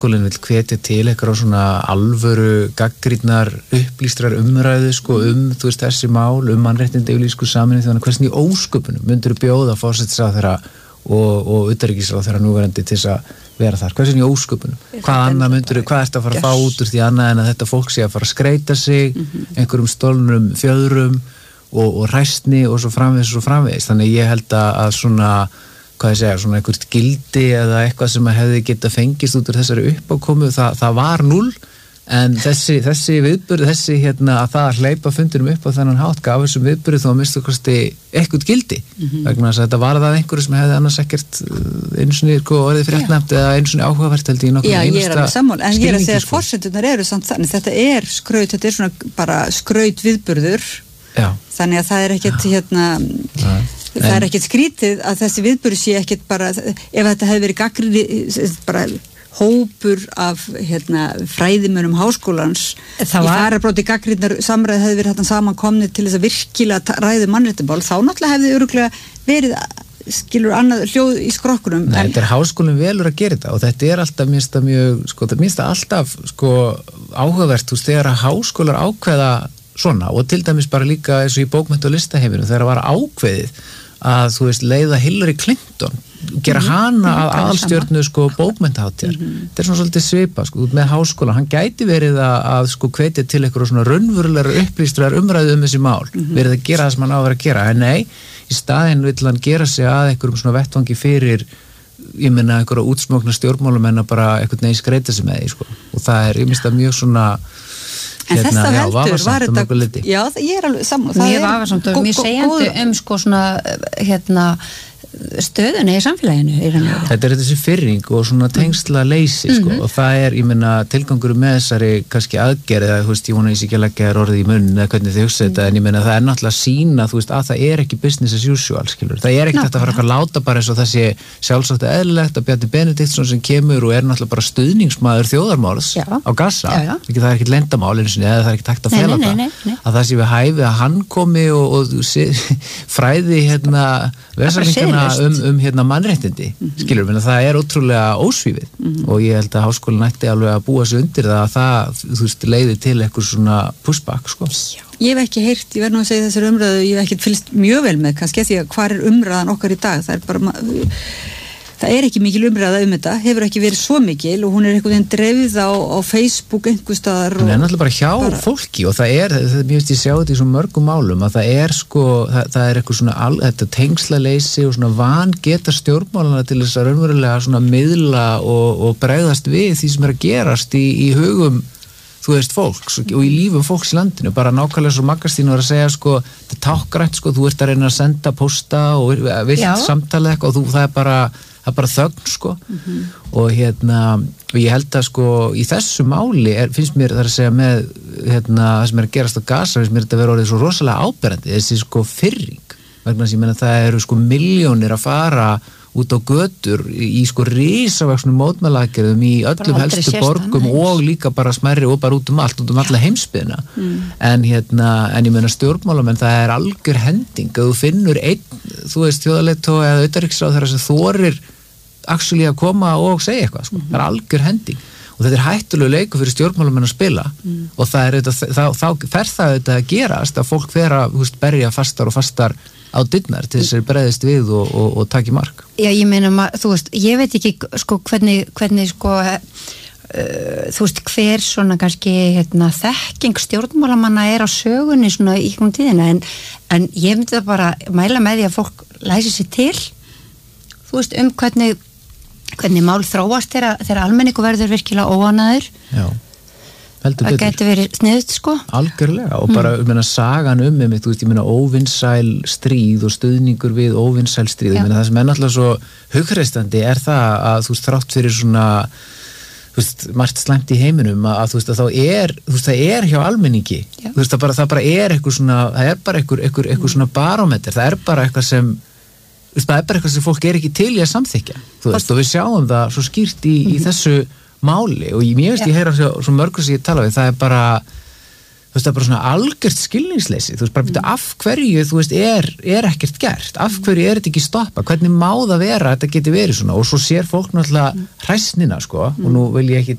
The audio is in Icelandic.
skólinn vill hvetja til eitthvað svona alvöru gaggrínnar upplýstrar umræðu sko þú veist þessi mál mannréttindi yfirlýsku Sameinuðu þjóðanna hvernig í ósköpunum myndirðu bjóða forsætisráðherra og utanríkisráðherra núverandi til þess að vera þar, hvernig í ósköpunum hvað annað myndirðu, hvað ertu að fara að fá út úr því annað en að þetta fólk sé að fara að skreita sig einhverjum stolnum fjöðrum og hræstni og svo framvegis þannig ég held að svona hvað ég segja, svona einhvert gildi eða eitthvað sem að hefði geta fengist út úr þessari uppákomu, það var 0 en þessi viðburð, að það að hleypa fundinum upp á þennan hátt gaf þessum viðburði þó að minnstu kosti eitthvað gildi vegna þess að þetta var það einhverju sem hefði annars ekkert einu sinni orðið fréttnæmt eða einu sinni áhugavert held ég nokkuð einasta skilningi. Já, ég alveg sammála, en ég að segja að forsendurnar eru samt þannig, þetta er skraut, þetta er svona bara skraut viðburður, þannig að það er ekkert það er ekkert skrítið að þessi viðburður sé ekkert bara, ef þetta hefði verið gagnrýni bara hópur af fræðimönnum háskólans í fararbróti gagnrýnar samræði hefði verið samankomnir til þess að virkilega ræði mannréttindamál, þá náttúrulega hefði örugglega verið skilur annað hljóð í skrokkunum. Nei, þetta háskólinn velur að gera þetta og þetta alltaf mjög alltaf áhugavert þegar að háskólar ákveða svona og til dæmis bara líka eins og í bókmennta- og listaheiminu þegar það var ákveðið að leiða Hillary Clinton gera hana að aðalstjörnu bókmenntahátíðar. Þetta er svona svolítið svipa með háskóla, hann gæti verið að hvetja til eitthvað svona raunverulegar upplýstrar umræðu þessi mál, verið að gera það sem hann á að vera að gera, en nei, í staðinn vill hann gera sig að einhverjum svona vettvangi fyrir ég meina einhverja útsmókna stjórnmálumenn að bara einhvern veginn skreita sig með því og það ég minnst að mjög svona en þess að heldur var þetta já, ég alveg saman mjög vafasamt og mjög segjandi svona stöðunni í samfélaginu þetta þessi firring og svona tengsla leysi og það ég meina tilgangur með þessari kannski aðgerð eða ég vona ég sé ekki að leggja orðið í munn eða hvernig þið hugsa þetta en ég meina það náttúrulega sína að það ekki business as usual það ekki þetta að fara að láta bara eins og það sé sjálfsagt eðlilegt að Bjarni Benediktsson sem kemur og náttúrulega bara stuðningsmaður þjóðarmáls á Gaza það ekkert leyndarmál eða það ekkert hægt að fela að það sé við hæfi að hann komi og fræði vesalingana mannréttindi skilur við, það ótrúlega ósvífið og ég held að háskólinn ætti alveg að búa sig undir það að það leiði til eitthvað svona pushback Ég hef ekki heyrt, ég verð nú að segja þessari umræðu ég hef ekki fylgst mjög vel með kannski því að hvar umræðan okkar í dag það ekki mikil umræða þetta, hefur ekki verið svo mikil og hún einhvern veginn dreifð á Facebook einhver staðar hún náttúrulega bara hjá fólki og það mér finnst ég sjá þetta í svo mörgum málum að það eitthvað svona þetta tengslaleysi og svona vangeta stjórnmálana til þess að raunverulega svona miðla og bregðast við því sem að gerast í hugum fólks og í lífum fólks í landinu bara nákvæmlega svo Maggastín var að segja þetta tákgrænt þú ert að reyna að senda posta og vilt samtala eitthvað og það er bara þögn og ég held að í þessu máli finnst mér það að segja með það sem að gerast á Gaza finnst mér þetta vera orðið svo rosalega áberandi þessi firring vegna þess að ég meina það eru milljónir að fara út á götur í risavaxnum mótmælaaðgerðum í öllum helstu borgum og líka bara smærri og bara út allt, út alla heimsbyggðina en ég meina stjórnmálamenn það algjör hending að þú finnur einn, þjóðarleiðtoga eða utanríkisráðherra sem þorir actually að koma og segja eitthvað það algjör hending og þetta hættulegu leikur fyrir stjórnmálamenn að spila og þá fer það að gerast að fólk fer að berja fastar og fastar á dyrnar til þess að bregðist við og taki mark. Já, ég meina, ég veit ekki hvernig hver svona kannski þekking stjórnmálamanna á sögunni svona í einhvern tíðina en ég myndi það bara mæla með því að fólk læsi sér til hvernig mál þróast þegar almenningur verður virkilega óánægður. Já. Það gæti verið sniðut algjörlega og bara sagan ég meina óvinsæl stríð og stuðningur við óvinsæl stríð ég meina það sem náttúrulega svo hugreistandi það að þrátt fyrir svona margt slæmt í heiminum að það hjá almenningi það bara eitthvað svona það bara eitthvað svona barómeter það bara eitthvað sem fólk ekki til í að samþykja og við sjáum það svo skýrt í þessu máli og mér veist ég heyra svo mörgur sem ég tala við það bara þú veist, það er bara svona algjört skilningsleysi, þú veist, bara af hverju, þú veist, er ekkert gert, af hverju er þetta ekki stoppa, hvernig má það vera að þetta geti verið svona, og svo sér fólk náttúrulega hræsnina, sko, og nú vil ég ekki